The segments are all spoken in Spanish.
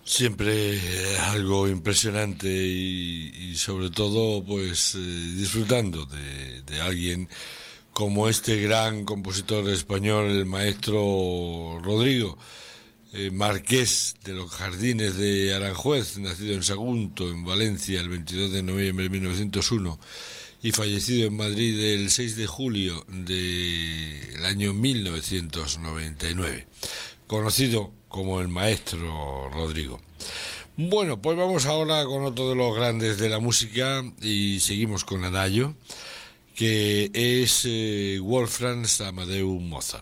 Siempre algo impresionante y sobre todo pues disfrutando de alguien como este gran compositor español, el maestro Rodrigo, marqués de los Jardines de Aranjuez, nacido en Sagunto, en Valencia, el 22 de noviembre de 1901 y fallecido en Madrid el 6 de julio del año 1999, conocido como el maestro Rodrigo. Bueno, pues vamos ahora con otro de los grandes de la música y seguimos con Adagio, que es Wolfgang Amadeus Mozart.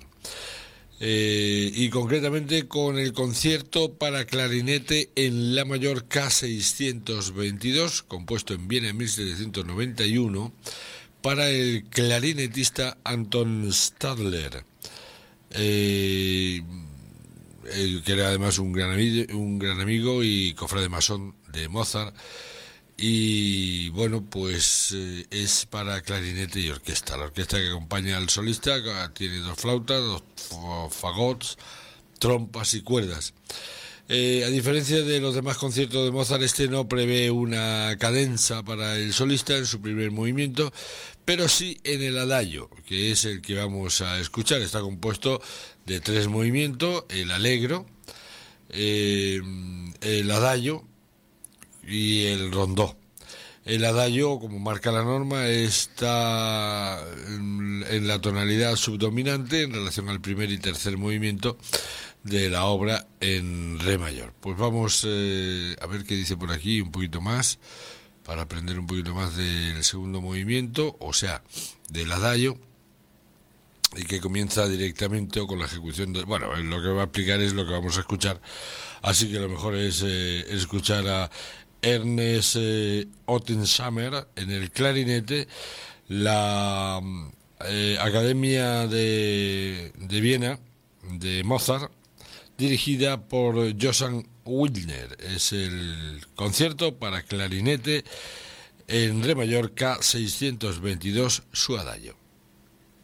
Y concretamente con el concierto para clarinete en la mayor K622, compuesto en Viena en 1791, para el clarinetista Anton Stadler, que era además un gran amigo y cofrade masón de Mozart. Y bueno, pues es para clarinete y orquesta. La orquesta que acompaña al solista tiene dos flautas, dos fagots, trompas y cuerdas. A diferencia de los demás conciertos de Mozart, este no prevé una cadenza para el solista en su primer movimiento, pero sí en el adagio, que es el que vamos a escuchar. Está compuesto de 3 movimientos: el allegro, el adagio y el rondó. El adagio, como marca la norma, está en la tonalidad subdominante en relación al primer y tercer movimiento de la obra en re mayor. Pues vamos a ver qué dice por aquí un poquito más, para aprender un poquito más del segundo movimiento, o sea, del adagio, y que comienza directamente o con la ejecución de... Bueno, lo que va a explicar es lo que vamos a escuchar, así que lo mejor es escuchar a Ernest Ottensamer en el clarinete, la Academia de Viena de Mozart, dirigida por Johann Wildner. Es el concierto para clarinete en re mayor K622, su adagio.